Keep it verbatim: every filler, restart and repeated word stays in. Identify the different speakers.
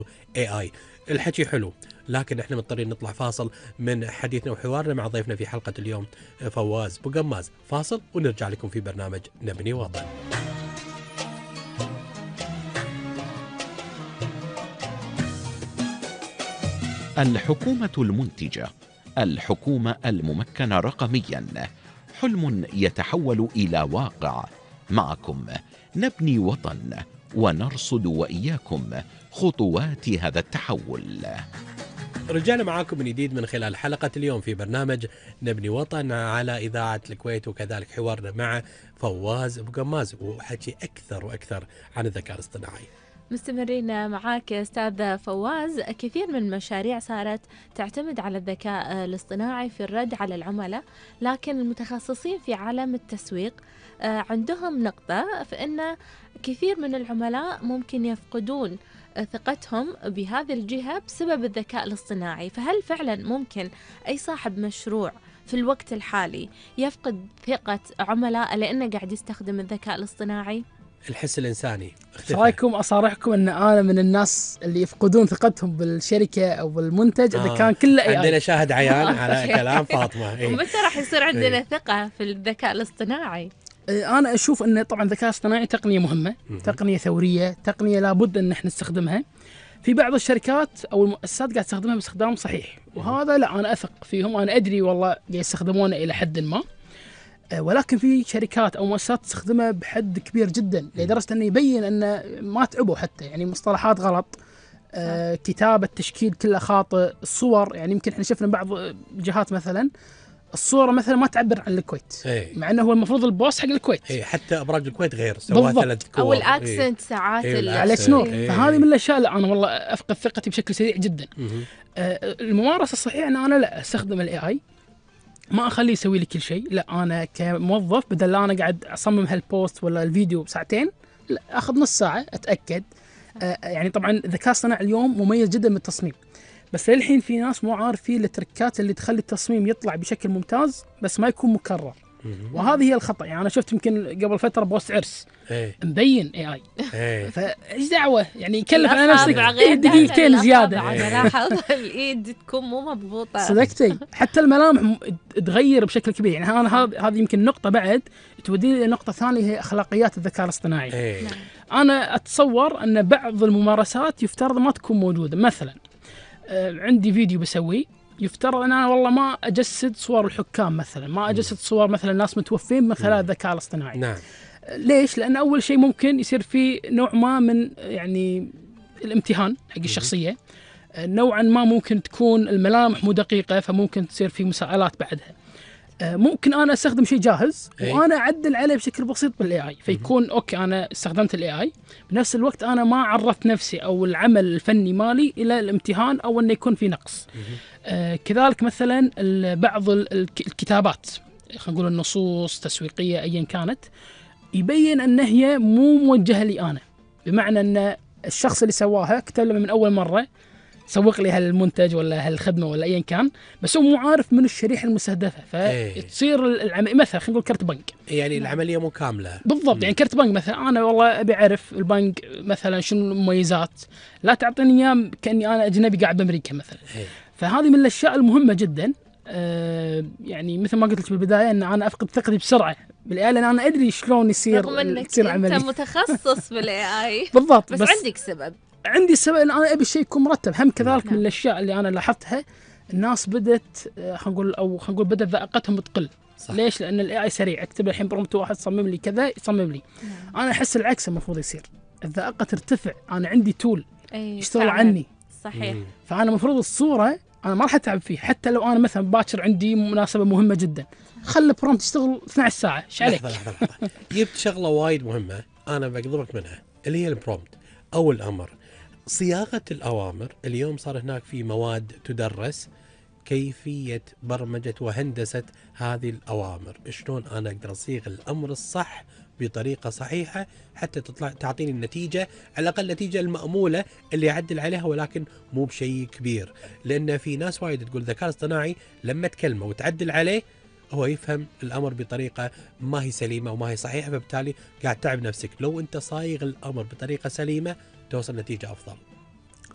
Speaker 1: إيه آي. الحكي حلو، لكن احنا مضطرين نطلع فاصل من حديثنا وحوارنا مع ضيفنا في حلقة اليوم فواز بوقماز. فاصل ونرجع لكم في برنامج نبني وطن.
Speaker 2: الحكومة المنتجة، الحكومة الممكنة رقميا، حلم يتحول إلى واقع. معكم نبني وطن ونرصد وإياكم خطوات هذا التحول.
Speaker 1: رجعنا معاكم من جديد من خلال حلقة اليوم في برنامج نبني وطن على إذاعة الكويت، وكذلك حوارنا مع فواز بوقماز وحكي أكثر وأكثر عن الذكاء الاصطناعي.
Speaker 3: مستمرين معاك أستاذ فواز. كثير من المشاريع صارت تعتمد على الذكاء الاصطناعي في الرد على العملاء، لكن المتخصصين في عالم التسويق عندهم نقطة في أن كثير من العملاء ممكن يفقدون ثقتهم بهذه الجهة بسبب الذكاء الاصطناعي. فهل فعلا ممكن أي صاحب مشروع في الوقت الحالي يفقد ثقة عملاء لأنه قاعد يستخدم الذكاء الاصطناعي؟
Speaker 1: الحس الإنساني
Speaker 4: اختفى. رايكم أصارحكم أن أنا من الناس اللي يفقدون ثقتهم بالشركة أو بالمنتج إذا آه. كان كله إيه آي.
Speaker 1: عندنا شاهد عيان على كلام فاطمة.
Speaker 3: إيه؟ ومتى راح يصير عندنا إيه؟ ثقة في الذكاء الاصطناعي؟
Speaker 4: أنا أشوف أن طبعا الذكاء الاصطناعي تقنية مهمة، تقنية ثورية، تقنية لابد أن احنا نستخدمها. في بعض الشركات أو المؤسسات قاعد تستخدمها باستخدام صحيح، وهذا لا أنا أثق فيهم، أنا أدري والله يستخدمونه إلى حد ما. ولكن في شركات أو مؤسسات تستخدمها بحد كبير جدا لدرجة أنه يبين أن ما تعبوا حتى، يعني مصطلحات غلط، آه كتابة تشكيل كله خاطئ، الصور يعني يمكن احنا شفنا بعض الجهات مثلا الصورة مثلا ما تعبر عن الكويت،
Speaker 1: ايه.
Speaker 4: مع انه هو المفروض البوس حق الكويت،
Speaker 1: ايه حتى ابراج الكويت غير سواها ثلاث كور
Speaker 3: او الاكسنت ايه. ساعات
Speaker 1: ايه
Speaker 4: على شنو
Speaker 1: ايه.
Speaker 4: فهذه من الاشياء اللي انا والله افقد ثقتي بشكل سريع جدا. آه الممارسة الصحيحة ان انا لا استخدم الاي اي، ما اخليه يسوي لي كل شيء، لا انا كموظف بدل لا انا قاعد اصمم هالبوست ولا الفيديو بساعتين، لا اخذ نص ساعة اتاكد. آه يعني طبعا الذكاء الاصطناعي اليوم مميز جدا بالتصميم، بس للحين في ناس مو عارفين التركات اللي تخلي التصميم يطلع بشكل ممتاز بس ما يكون مكرر، وهذه هي الخطأ. يعني أنا شفت يمكن قبل فترة بوست عرس
Speaker 1: ايه.
Speaker 4: مبين اي اي
Speaker 1: ايه.
Speaker 4: فايش دعوة يعني يكلف على نفسك دقيقتين زيادة.
Speaker 3: أنا لاحظ الإيد تكون مو مضبوطة.
Speaker 4: صدقتي حتى الملامح تغير بشكل كبير. يعني أنا هذه يمكن نقطة بعد توديني إلى نقطة ثانية هي أخلاقيات الذكاء الاصطناعي.
Speaker 1: ايه.
Speaker 4: أنا أتصور أن بعض الممارسات يفترض ما تكون موجودة. مثلا عندي فيديو بسويه يفترض أن أنا والله ما أجسد صور الحكام مثلا، ما أجسد صور مثلا ناس متوفين من خلال الذكاء الاصطناعي.
Speaker 1: نعم.
Speaker 4: ليش؟ لأن أول شيء ممكن يصير في نوع ما من يعني الامتهان حق الشخصية، نوعا ما ممكن تكون الملامح مو دقيقة فممكن تصير في مساءلات بعدها. ممكن أنا أستخدم شيء جاهز أي. وأنا أعدل عليه بشكل بسيط بالإي آي فيكون أوكي أنا استخدمت الإي آي، بنفس الوقت أنا ما عرفت نفسي أو العمل الفني مالي إلى الامتهان أو أنه يكون في نقص. آه كذلك مثلا بعض الكتابات خلينا نقول النصوص تسويقية أيا كانت يبين أن هي مو موجهة لي أنا، بمعنى أن الشخص اللي سواها كتب من أول مرة سوق لي هالمنتج ولا هالخدمة ولا أيا كان، بس هو مو عارف من الشريحة المستهدفة، فتصير العملية مثلا خلينا نقول كرت بنك،
Speaker 1: يعني العملية مو كاملة
Speaker 4: بالضبط. م. يعني كرت بنك مثلا أنا والله أبي أعرف البنك مثلا شنو المميزات، لا تعطيني إياه كأني أنا أجنبي قاعد بأمريكا مثلا. هي. فهذه من الأشياء المهمة جدا. آه يعني مثل ما قلت لك بالبداية أن أنا أفقد ثقتي بسرعة بالإي، لأن أنا أدري شلون يصير
Speaker 3: رغم أنك تصير عملية. أنت متخصص بالإي آي
Speaker 4: بالضبط،
Speaker 3: بس, بس عندك سبب.
Speaker 4: عندي السبب ان انا ابي الشيء يكون مرتب. هم كذلك نعم. من الاشياء اللي انا لاحظتها الناس بدت خلينا نقول او خلينا نقول بدت ذائقتهم تقل. صح. ليش؟ لان الاي اي سريع، اكتب الحين برومبت واحد صمم لي كذا يصمم لي. نعم. انا احس العكس المفروض يصير، الذائقه ترتفع، انا عندي تول يشتغل عني.
Speaker 3: صحيح. مم.
Speaker 4: فانا المفروض الصوره انا ما راح اتعب فيه، حتى لو انا مثلا باكر عندي مناسبه مهمه جدا خلي البرومبت يشتغل اثنتي عشرة ساعه. ايش عليك؟
Speaker 1: لحظه لحظه لحظه جبت شغله وايد مهمه انا بقضبك منها اللي هي البرومبت او الامر. صياغة الأوامر اليوم صار هناك في مواد تدرس كيفية برمجة وهندسة هذه الأوامر، شلون أنا أقدر أصيغ الأمر الصح بطريقة صحيحة حتى تطلع تعطيني النتيجة على الأقل النتيجة المأمولة اللي أعدل عليها، ولكن مو بشيء كبير. لأن في ناس وايد تقول الذكاء الاصطناعي لما تكلمه وتعدل عليه هو يفهم الأمر بطريقة ما هي سليمة وما هي صحيحة، فبالتالي قاعد تعب نفسك. لو أنت صايغ الأمر بطريقة سليمة توصل نتيجة أفضل.